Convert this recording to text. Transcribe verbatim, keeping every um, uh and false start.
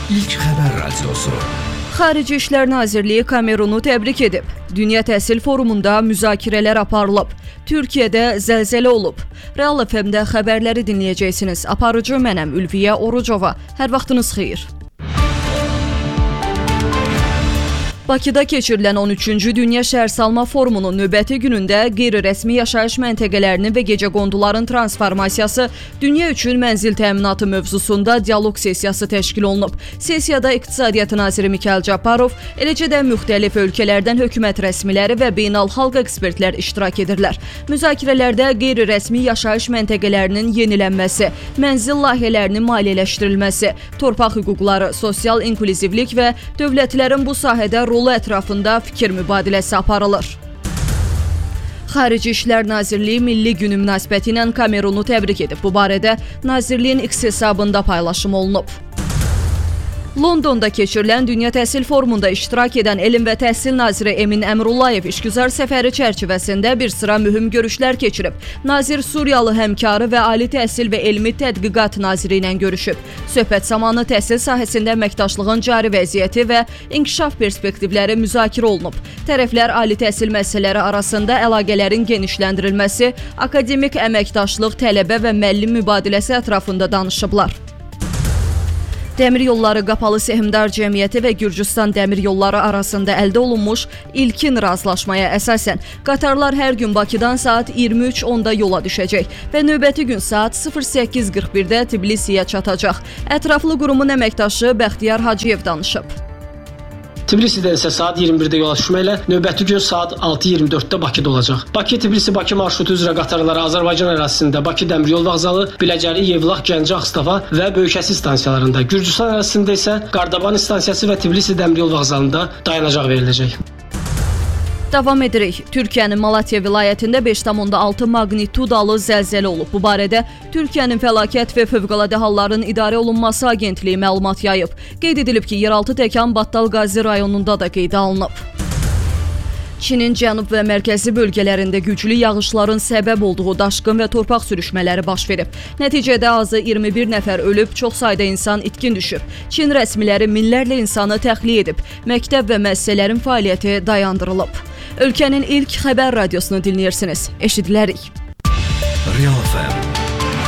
İlk Xəbər Radiosu. Xarici İşlər Nazirliyi Kamerunu təbrik edib. Dünya Təhsil Forumunda müzakirələr aparılıb. Türkiyədə zəlzələ olub. Real F M-də xəbərləri dinləyəcəksiniz. Aparıcı mənəm Ülviyə Orucova. Hər vaxtınız xeyir. Bakıda keçirilən on üçüncü Dünya Şəhərsalma Forumunun növbəti günündə qeyri-rəsmi yaşayış məntəqələrinin və gecəqonduların transformasiyası, dünya üçün mənzil təminatı mövzusunda dialoq sessiyası təşkil olunub. Sessiyada İqtisadiyyat naziri Mikayıl Cabbarov, eləcə də müxtəlif ölkələrdən hökumət rəsmiləri və beynəlxalq ekspertlər iştirak edirlər. Müzakirələrdə qeyri-rəsmi yaşayış məntəqələrinin yenilənməsi, mənzil layihələrinin maliyyələşdirilməsi, torpaq hüquqları, sosial inklüzivlik və dövlətlərin bu sahədə rolu ətrafında fikir mübadiləsi aparılır. Xarici İşlər Nazirliyi Milli Günü münasibəti ilə Kamerunu təbrik edib. Bu barədə Nazirliyin X hesabında paylaşım olunub. Londonda keçirilən Dünya Təhsil Forumunda iştirak edən Elm və Təhsil Naziri Emin Əmrullayev işgüzar səfəri çərçivəsində bir sıra mühüm görüşlər keçirib. Nazir Suriyalı həmkarı və Ali Təhsil və Elmi Tədqiqat Naziri ilə görüşüb. Söhbət zamanı təhsil sahəsində əməkdaşlığın cari vəziyyəti və inkişaf perspektivləri müzakirə olunub. Tərəflər ali təhsil məsələləri arasında əlaqələrin genişləndirilməsi, akademik əməkdaşlıq, tələbə və müəllim mübadiləsi ətrafında danışıblar. Dəmir Yolları Qapalı Səhmdar Cəmiyyəti və Gürcüstan Dəmir Yolları arasında əldə olunmuş ilkin razılaşmaya əsasən qatarlar hər gün Bakıdan saat iyirmi üç onda yola düşəcək və növbəti gün saat sıfır səkkiz qırx birdə Tbilisiyə çatacaq. Ətraflı qurumun əməkdaşı Bəxtiyar Hacıyev danışıb. Tbilisidən isə saat iyirmi birdə yola düşməklə növbəti gün saat altı iyirmi dörddə Bakıda olacaq. Bakı-Tbilisi-Bakı marşrutu üzrə qatarları Azərbaycan ərazisində Bakı Dəmir Yol Vağzalı, Biləcəri, Yevlax, Gəncə, Ağstafa və Böyükəsi stansiyalarında, Gürcüstan ərazisində isə Qardaban stansiyası və Tbilisi Dəmir Yol Vağzalında dayanacaq veriləcək. Davam edirik. Türkiyənin Malatya vilayətində beş nöqtə altı magnitudalı zəlzələ olub. Bu barədə Türkiyənin Fəlakət və Fövqəladə Halların İdarə Olunması Agentliyi məlumat yayıb. Qeyd edilib ki, yeraltı təkan Battal-Qazi rayonunda da qeydə alınıb. Çinin cənub və mərkəzi bölgələrində güclü yağışların səbəb olduğu daşqın və torpaq sürüşmələri baş verib. Nəticədə azı iyirmi bir nəfər ölüb, çox sayda insan itkin düşüb. Çin rəsmiləri minlərlə insanı təxliyə edib. Məktəb və müəssisələrin fəaliyyəti dayandırılıb. Ölkənin ilk xəbər radiosunu dinləyirsiniz. Eşidilərik. Real F M.